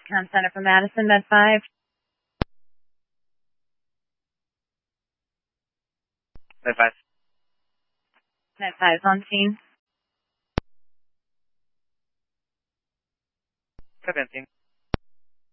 Com Center for Madison, Med 5. Med 5. Med 5 is on scene. Copy on scene.